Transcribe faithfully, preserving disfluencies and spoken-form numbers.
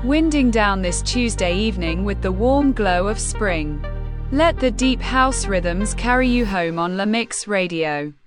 winding down this Tuesday evening with the warm glow of spring. Let the deep house rhythms carry you home on La Mix Radio.